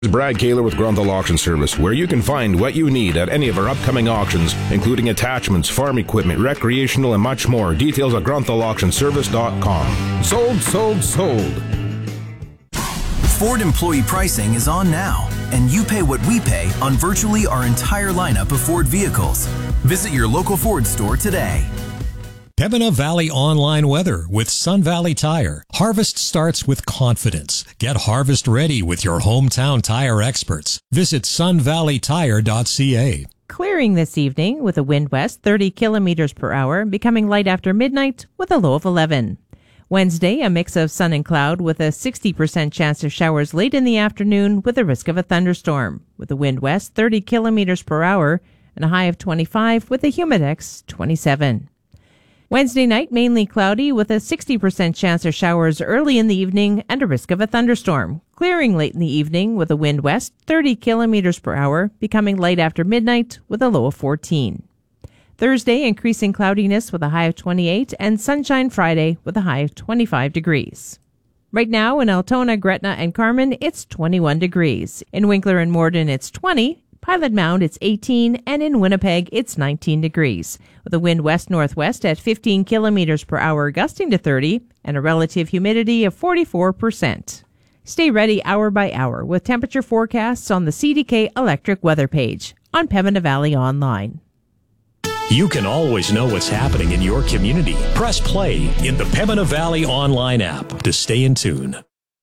Brad Kaler with Grunthal Auction Service, where you can find what you need at any of our upcoming auctions, including attachments, farm equipment, recreational, and much more. Details at grunthal.auctionservice.com. Sold, sold, sold. Ford employee pricing is on now, and you pay what we pay on virtually our entire lineup of Ford vehicles. Visit your local Ford store today. Pembina Valley online weather with Sun Valley Tire. Harvest starts with confidence. Get harvest ready with your hometown tire experts. Visit sunvalleytire.ca. Clearing this evening with a wind west 30 kilometers per hour, becoming light after midnight with a low of 11. Wednesday, a mix of sun and cloud with a 60% chance of showers late in the afternoon with a risk of a thunderstorm, with a wind west 30 kilometers per hour and a high of 25 with a humidex 27. Wednesday night, mainly cloudy with a 60% chance of showers early in the evening and a risk of a thunderstorm. Clearing late in the evening with a wind west 30 kilometers per hour, becoming light after midnight with a low of 14. Thursday, increasing cloudiness with a high of 28 and sunshine Friday with a high of 25 degrees. Right now in Altona, Gretna, and Carman, it's 21 degrees. In Winkler and Morden, it's 20. Pilot Mound, it's 18, and in Winnipeg, it's 19 degrees, with a wind west-northwest at 15 kilometers per hour, gusting to 30, and a relative humidity of 44%. Stay ready hour by hour with temperature forecasts on the CDK Electric Weather page on Pembina Valley Online. You can always know what's happening in your community. Press play in the Pembina Valley Online app to stay in tune.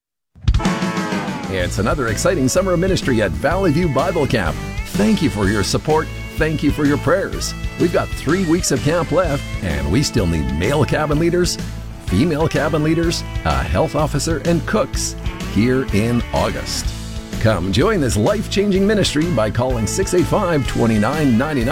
It's another exciting summer of ministry at Valley View Bible Camp. Thank you for your support. Thank you for your prayers. We've got 3 weeks of camp left, and we still need male cabin leaders, female cabin leaders, a health officer, and cooks here in August. Come join this life-changing ministry by calling 685-2999